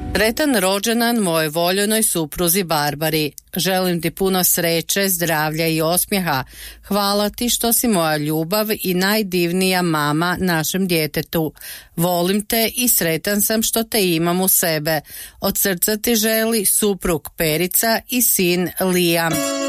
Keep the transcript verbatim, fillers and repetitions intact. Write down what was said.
Sretan rođendan moje voljenoj supruzi Barbari. Želim ti puno sreće, zdravlja i osmijeha. Hvala ti što si moja ljubav i najdivnija mama našem djetetu. Volim te i sretan sam što te imam u sebe. Od srca ti želi suprug Perica i sin Liam.